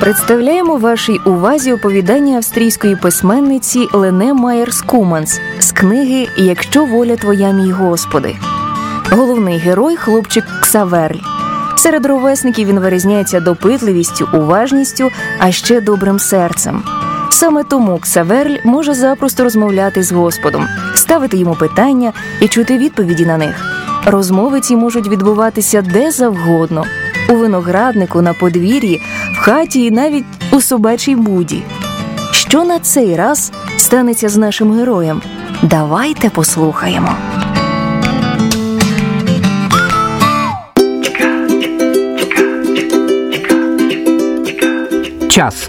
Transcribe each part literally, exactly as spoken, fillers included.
Представляємо вашій увазі оповідання австрійської письменниці Лене Майєрс-Куманс з книги «Якщо воля твоя, мій Господи». Головний герой – хлопчик Ксаверль. Серед ровесників він вирізняється допитливістю, уважністю, а ще добрим серцем. Саме тому Ксаверль може запросто розмовляти з Господом, ставити йому питання і чути відповіді на них. Розмови ці можуть відбуватися де завгодно – у винограднику, на подвір'ї, в хаті і навіть у собачій буді. Що на цей раз станеться з нашим героєм? Давайте послухаємо. Час.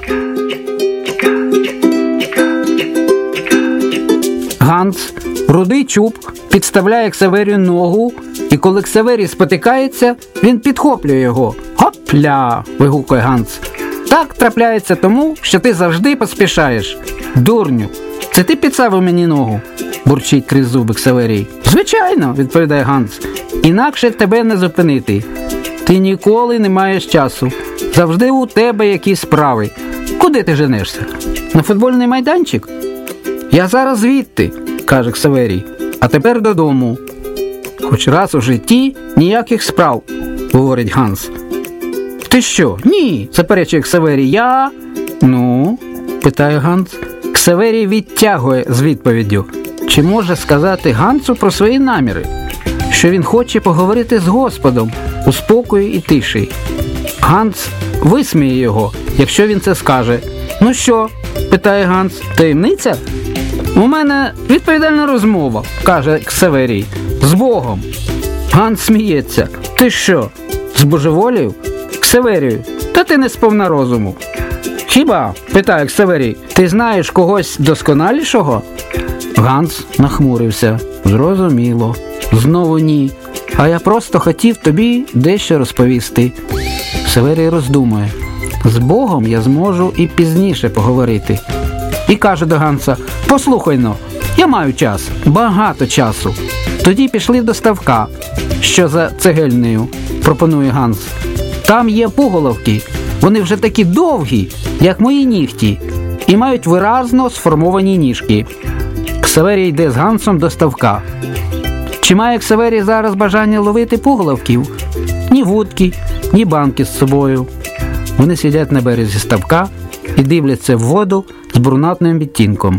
Ганс, рудий чуб, підставляє Ксаверію ногу, і коли Ксаверій спотикається, він підхоплює його. «Хопля!» – вигукує Ганс. «Так трапляється тому, що ти завжди поспішаєш. Дурню, це ти підставив мені ногу?» – бурчить крізь зуби Ксаверій. «Звичайно!» – відповідає Ганс. «Інакше тебе не зупинити. Ти ніколи не маєш часу. Завжди у тебе якісь справи. Куди ти женешся? На футбольний майданчик?» «Я зараз звідти», – каже Ксаверій. «А тепер додому». «Хоч раз у житті ніяких справ», – говорить Ганс. «Ти що? Ні», – заперечує Ксаверій. «Я...» «Ну?» – питає Ганс. Ксаверій відтягує з відповіддю. Чи може сказати Гансу про свої наміри? Що він хоче поговорити з Господом у спокої і тиші. Ганс висміє його, якщо він це скаже. «Ну що?» – питає Ганс. «Таємниця?» «У мене відповідальна розмова», – каже Ксаверій. «З Богом». Ганс сміється. «Ти що, збожеволів?» «Ксаверію, та ти не сповна розуму». «Хіба?» – питає Ксаверій. «Ти знаєш когось досконалішого?» Ганс нахмурився. «Зрозуміло. Знову ні. А я просто хотів тобі дещо розповісти». Ксаверій роздумує. «З Богом я зможу і пізніше поговорити». І каже до Ганса: «Послухай-но, я маю час, багато часу». «Тоді пішли до ставка, що за цегельнею», – пропонує Ганс. «Там є пуголовки, вони вже такі довгі, як мої нігті, і мають виразно сформовані ніжки». Ксаверій йде з Гансом до ставка. Чи має Ксаверій зараз бажання ловити пуголовків? Ні вудки, ні банки з собою. Вони сидять на березі ставка і дивляться в воду з брунатним відтінком.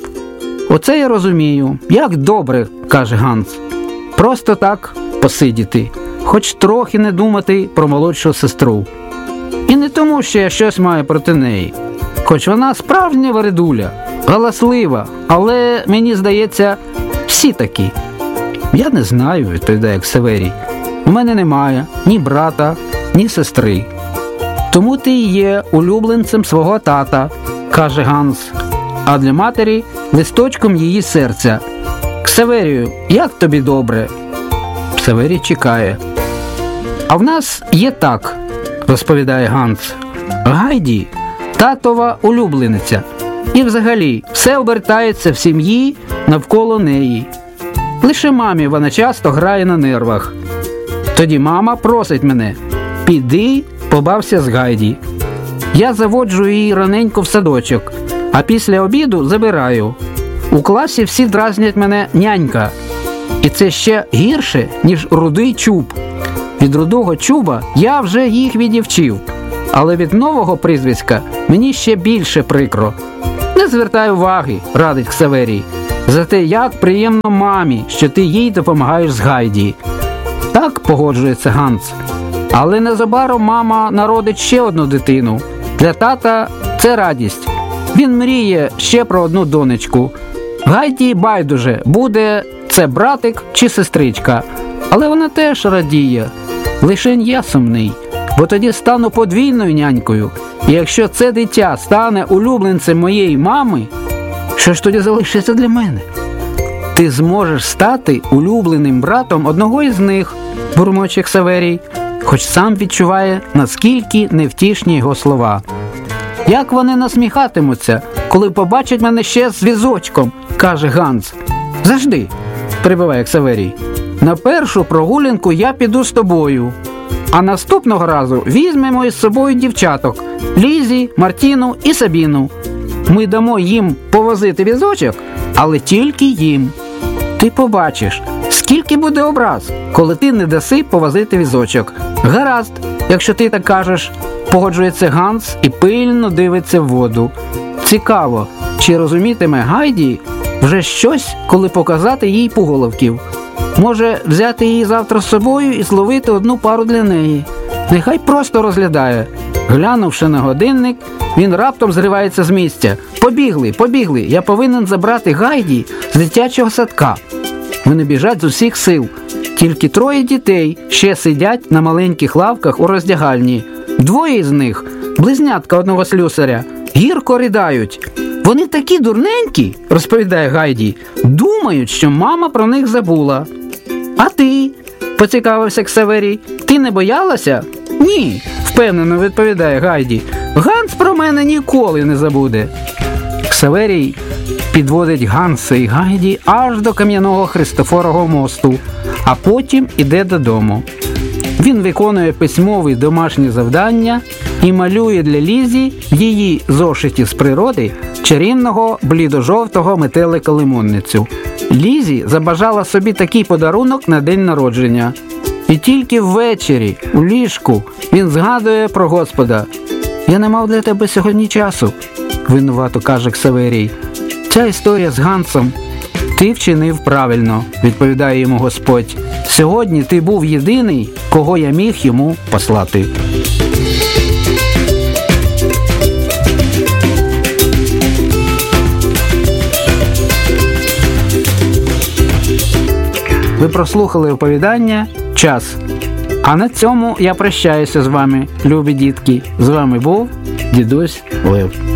«Оце я розумію. Як добре», – каже Ганс. «Просто так посидіти, хоч трохи не думати про молодшу сестру. І не тому, що я щось маю проти неї. Хоч вона справжня вередуля, галаслива, але, мені здається, всі такі». «Я не знаю», – відповідає Ксаверій. «У мене немає ні брата, ні сестри». «Тому ти і є улюбленцем свого тата», – каже Ганс. «А для матері – листочком її серця. Ксаверію, як тобі добре?» Ксаверій чекає. «А в нас є так», – розповідає Ганс. «Гайді – татова улюблениця. І взагалі все обертається в сім'ї навколо неї. Лише мамі вона часто грає на нервах. Тоді мама просить мене: піди, побався з Гайді. Я заводжу її раненько в садочок, а після обіду забираю. У класі всі дразнять мене нянька. І це ще гірше, ніж рудий чуб. Від рудого чуба я вже їх відівчив, але від нового прізвиська мені ще більше прикро. Не звертай уваги», – радить Ксаверій. «Зате як приємно мамі, що ти їй допомагаєш з Гайді». «Так», – погоджується Ганс. «Але незабаром мама народить ще одну дитину. Для тата це радість. Він мріє ще про одну донечку. Гайді байдуже, буде це братик чи сестричка. Але вона теж радіє. Лишень я сумний, бо тоді стану подвійною нянькою. І якщо це дитя стане улюбленцем моєї мами, що ж тоді залишиться для мене?» «Ти зможеш стати улюбленим братом одного із них», – бурмоче Ксаверій, хоч сам відчуває, наскільки невтішні його слова. «Як вони насміхатимуться, коли побачать мене ще з візочком», – каже Ганс. «Завжди», – прибиває Ксаверій. «На першу прогулянку я піду з тобою». А наступного разу візьмемо із собою дівчаток – Лізі, Мартіну і Сабіну. Ми дамо їм повозити візочок, але тільки їм. Ти побачиш, скільки буде образ, коли ти не даси повозити візочок. Гаразд, якщо ти так кажеш, погоджується Ганс і пильно дивиться в воду. Цікаво, чи розумітиме Гайді вже щось, коли показати їй пуголовків. Може, взяти її завтра з собою і зловити одну пару для неї. Нехай просто розглядає. Глянувши на годинник, він раптом зривається з місця. Побігли, побігли, я повинен забрати Гайді з дитячого садка. Вони біжать з усіх сил. Тільки троє дітей ще сидять на маленьких лавках у роздягальні. Двоє з них, близнятка одного слюсаря, гірко ридають. Вони такі дурненькі, розповідає Гайді, думають, що мама про них забула. А ти? Поцікавився Ксаверій. Ти не боялася? Ні, впевнено відповідає Гайді. Ганс про мене ніколи не забуде. Ксаверій підводить Ганса і Гайді аж до кам'яного Христофорового мосту, а потім іде додому. Він виконує письмові домашні завдання і малює для Лізі в її зошиті з природи чарівного блідо-жовтого метелика-лимонницю. Лізі забажала собі такий подарунок на день народження. І тільки ввечері, у ліжку, він згадує про Господа. «Я не мав для тебе сьогодні часу», – винувато каже Ксаверій. «Ця історія з Гансом. Ти вчинив правильно», – відповідає йому Господь. «Сьогодні ти був єдиний, кого я міг йому послати». Ви прослухали оповідання «Час». А на цьому я прощаюся з вами, любі дітки. З вами був дідусь Лев.